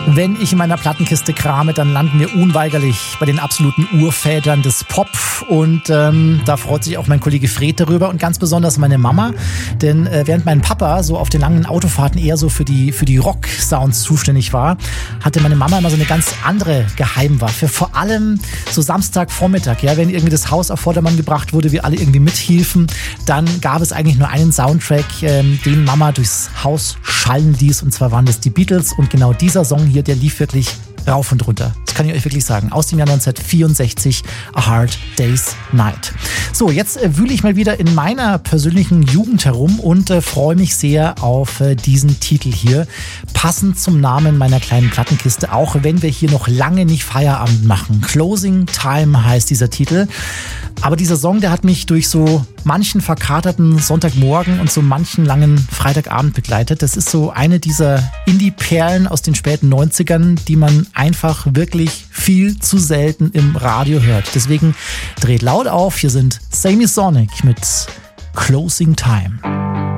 Wenn ich in meiner Plattenkiste krame, dann landen wir unweigerlich bei den absoluten Urvätern des Pop. Und da freut sich auch mein Kollege Fred darüber und ganz besonders meine Mama. Denn während mein Papa so auf den langen Autofahrten eher so für die Rock-Sounds zuständig war, hatte meine Mama immer so eine ganz andere Geheimwaffe. Vor allem so Samstagvormittag, ja, wenn irgendwie das Haus auf Vordermann gebracht wurde, wir alle irgendwie mithiefen, dann gab es eigentlich nur einen Soundtrack, den Mama durchs Haus schallen ließ. Und zwar waren das die Beatles. Und genau dieser Song hier, der lief wirklich rauf und runter. Das kann ich euch wirklich sagen. Aus dem Jahr 1964, A Hard Day's Night. So, jetzt wühle ich mal wieder in meiner persönlichen Jugend herum und freue mich sehr auf diesen Titel hier. Passend zum Namen meiner kleinen Plattenkiste, auch wenn wir hier noch lange nicht Feierabend machen. Closing Time heißt dieser Titel. Aber dieser Song, der hat mich durch so manchen verkaterten Sonntagmorgen und so manchen langen Freitagabend begleitet. Das ist so eine dieser Indie-Perlen aus den späten 90ern, die man einfach wirklich viel zu selten im Radio hört. Deswegen dreht laut auf. Hier sind Sammy Sonic mit Closing Time.